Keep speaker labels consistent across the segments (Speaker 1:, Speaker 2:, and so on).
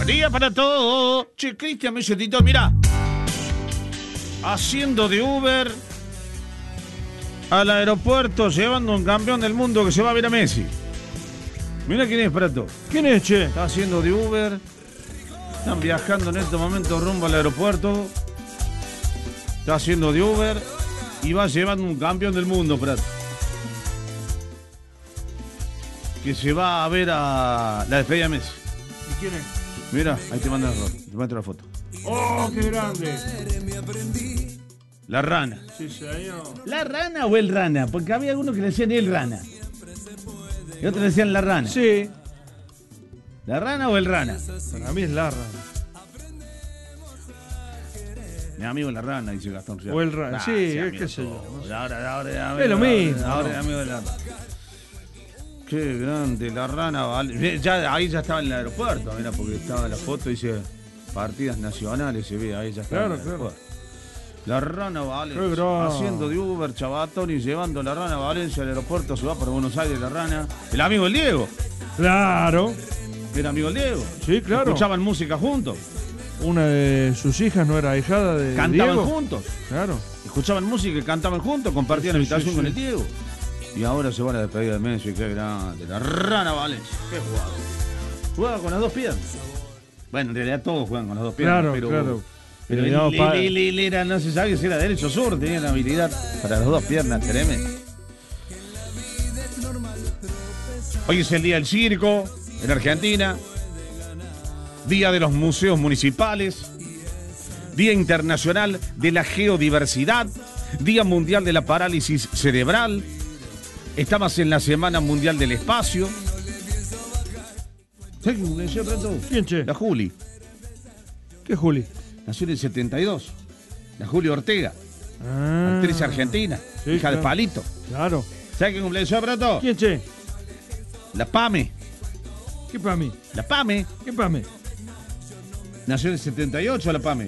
Speaker 1: Buen día para todos. Che, Cristian Melletito, mira. Haciendo de Uber al aeropuerto, llevando un campeón del mundo que se va a ver a Messi. Mira quién es, Prato.
Speaker 2: ¿Quién es, che?
Speaker 1: Está haciendo de Uber. Están viajando en este momento rumbo al aeropuerto. Está haciendo de Uber y va llevando un campeón del mundo, Prato. Que se va a ver a la despedida de Messi.
Speaker 2: ¿Y quién es?
Speaker 1: Mira, ahí te mando la foto.
Speaker 2: ¡Oh, qué grande!
Speaker 1: La rana.
Speaker 2: Sí, señor.
Speaker 1: ¿La rana o el rana? Porque había algunos que le decían el rana. Y otros le decían la rana.
Speaker 2: Sí.
Speaker 1: ¿La rana o el rana?
Speaker 2: Para mí es la rana.
Speaker 1: Mi amigo la rana, dice Gastón Rial.
Speaker 2: O el rana, sí, qué sé yo.
Speaker 1: No sé. Ahora,
Speaker 2: Es lo mismo.
Speaker 1: Ahora es amigo de la rana. Qué grande, la rana, vale. Ya, ahí ya estaba en el aeropuerto, mira, porque estaba la foto, dice partidas nacionales, se ve, ahí ya estaba.
Speaker 2: Claro, claro.
Speaker 1: La rana Valencia,
Speaker 2: Qué grande.
Speaker 1: haciendo de Uber, Chabatón y llevando la rana Valencia al aeropuerto, se va para Buenos Aires la rana. El amigo del Diego.
Speaker 2: Claro.
Speaker 1: Era amigo del Diego.
Speaker 2: Sí, claro.
Speaker 1: Escuchaban música juntos.
Speaker 2: Una de sus hijas no era ahijada de
Speaker 1: Cantaban
Speaker 2: Diego.
Speaker 1: juntos.
Speaker 2: Claro.
Speaker 1: Escuchaban música y cantaban juntos, compartían
Speaker 2: Sí,
Speaker 1: habitación
Speaker 2: sí,
Speaker 1: con
Speaker 2: sí.
Speaker 1: el Diego. Y ahora se van a despedir de Messi, qué grande. La rana Valencia. Qué jugador. Juega con las dos piernas. Bueno, en realidad todos juegan con las dos piernas.
Speaker 2: Claro,
Speaker 1: pero,
Speaker 2: claro.
Speaker 1: Pero
Speaker 2: Digamos,
Speaker 1: él era, no se sabe si era derecho o sur, tenía una habilidad para las dos piernas, tremenda. Hoy es el día del circo en Argentina. Día de los museos municipales. Día internacional de la geodiversidad. Día mundial de la parálisis cerebral. Estamos en la Semana Mundial del Espacio. ¿Sabes quién nació pronto?
Speaker 2: ¿Quién, che?
Speaker 1: La Juli.
Speaker 2: ¿Qué, Juli?
Speaker 1: Nació en el 72. La Juli Ortega.
Speaker 2: Ah,
Speaker 1: Actriz argentina.
Speaker 2: sí,
Speaker 1: Hija de
Speaker 2: claro.
Speaker 1: Palito.
Speaker 2: Claro.
Speaker 1: ¿Sabes quién cumpleaños pronto?
Speaker 2: ¿Quién, che?
Speaker 1: La Pame.
Speaker 2: ¿Qué para mí?
Speaker 1: La Pame.
Speaker 2: ¿Qué para mí?
Speaker 1: Nació en el 78 la Pame.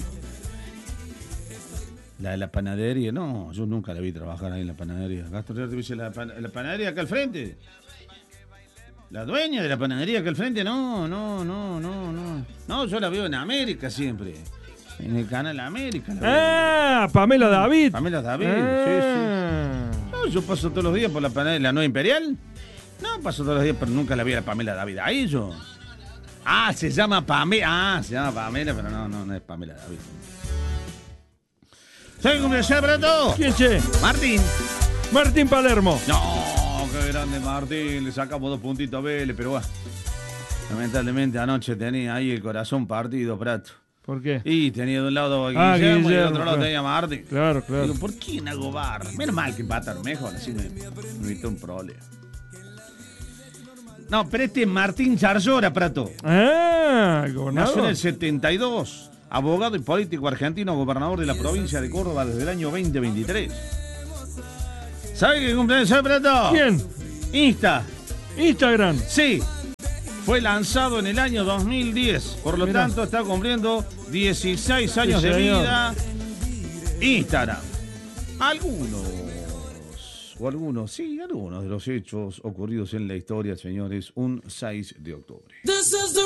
Speaker 1: La de la panadería, no, yo nunca la vi trabajar ahí en la panadería. Gastón Rial te dice la panadería acá al frente. La dueña de la panadería acá al frente, no. No, yo la veo en América siempre. En el canal América. La veo.
Speaker 2: Ah, Pamela David.
Speaker 1: Pamela David,
Speaker 2: Ah.
Speaker 1: sí. No, yo paso todos los días por la panadería, la Nueva Imperial. No, paso todos los días, pero nunca la vi a la Pamela David. Ahí yo. Ah, se llama Pamela. Ah, se llama Pamela, pero no es Pamela David. ¿Sabes cómo se llama todo?
Speaker 2: ¿Quién, che?
Speaker 1: Martín.
Speaker 2: Martín Palermo.
Speaker 1: No, qué grande Martín. Le sacamos 2 puntitos a Vélez, pero bueno. Lamentablemente anoche tenía ahí el corazón partido, Prato.
Speaker 2: ¿Por qué?
Speaker 1: Y tenía de un lado a Guillermo, y del
Speaker 2: Guillermo,
Speaker 1: otro lado
Speaker 2: claro.
Speaker 1: tenía a Martín.
Speaker 2: Claro, claro.
Speaker 1: Digo, ¿por qué Nagobar? Menos mal que empataron mejor, así me evitó un problema. No, pero este es Martín Charzora, Prato.
Speaker 2: Ah, el
Speaker 1: Nació en
Speaker 2: gobernador.
Speaker 1: el 72. Abogado y político argentino, gobernador de la provincia de Córdoba desde el año 2023. ¿Sabe qué cumpleaños es, Prato?
Speaker 2: ¿Quién?
Speaker 1: Instagram.
Speaker 2: Instagram.
Speaker 1: Sí. Fue lanzado en el año 2010. Por lo
Speaker 2: Mirá.
Speaker 1: tanto, está cumpliendo 16 años
Speaker 2: Sí,
Speaker 1: de
Speaker 2: señor.
Speaker 1: vida. Instagram. Algunos de los hechos ocurridos en la historia, señores, un 6 de octubre.